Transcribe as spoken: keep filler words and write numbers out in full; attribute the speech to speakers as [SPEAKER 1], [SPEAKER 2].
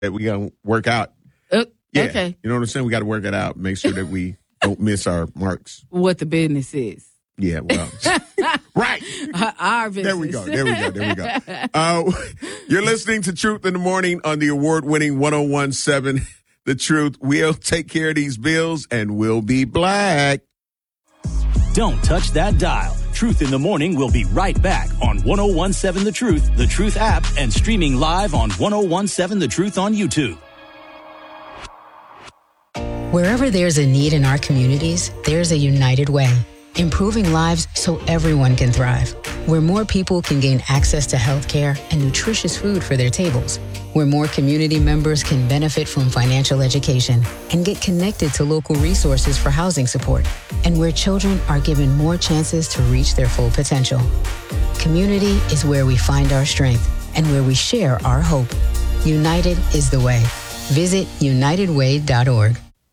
[SPEAKER 1] that we got to work out.
[SPEAKER 2] Uh,
[SPEAKER 1] Yeah.
[SPEAKER 2] Okay.
[SPEAKER 1] You know what I'm saying? We got to work it out. Make sure that we don't miss our marks.
[SPEAKER 2] What the business is.
[SPEAKER 1] Yeah, well. Right.
[SPEAKER 2] Our business.
[SPEAKER 1] There we go. There we go. There we go. Uh, you're listening to Truth in the Morning on the award-winning one oh one point seven The Truth. We'll take care of these bills and we'll be black.
[SPEAKER 3] Don't touch that dial. Truth in the Morning will be right back on one oh one point seven The Truth, The Truth app, and streaming live on one oh one point seven The Truth on YouTube.
[SPEAKER 4] Wherever there's a need in our communities, there's a United Way, improving lives so everyone can thrive. Where more people can gain access to healthcare and nutritious food for their tables. Where more community members can benefit from financial education and get connected to local resources for housing support. And where children are given more chances to reach their full potential. Community is where we find our strength and where we share our hope. United is the way. Visit united way dot org.